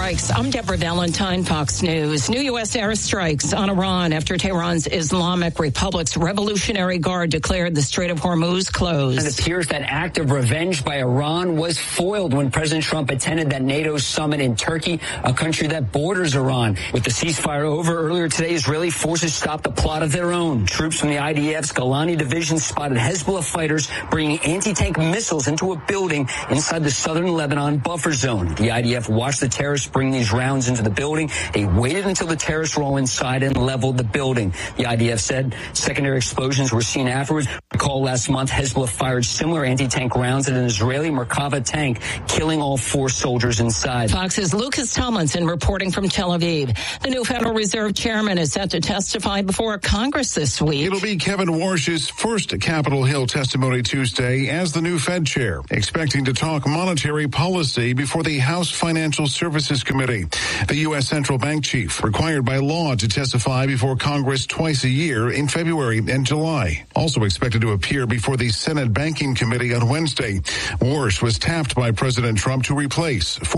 Strikes. I'm Deborah Valentine, Fox News. New U.S. airstrikes on Iran after Tehran's Islamic Republic's Revolutionary Guard declared the Strait of Hormuz closed. It appears that act of revenge by Iran was foiled when President Trump attended that NATO summit in Turkey, a country that borders Iran. With the ceasefire over earlier today, Israeli forces stopped a plot of their own. Troops from the IDF's Golani division spotted Hezbollah fighters bringing anti-tank missiles into a building inside the southern Lebanon buffer zone. The IDF watched the terrorists bring these rounds into the building. They waited until the terrorists were all inside and leveled the building. The IDF said secondary explosions were seen afterwards. Recall last month, Hezbollah fired similar anti-tank rounds at an Israeli Merkava tank, killing all 4 soldiers inside. Fox's Lucas Tomlinson reporting from Tel Aviv. The new Federal Reserve chairman is set to testify before Congress this week. It'll be Kevin Warsh's first Capitol Hill testimony Tuesday as the new Fed chair, expecting to talk monetary policy before the House Financial Services Committee. The U.S. Central Bank chief required by law to testify before Congress twice a year in February and July. Also expected to appear before the Senate Banking Committee on Wednesday. Warsh was tapped by President Trump to replace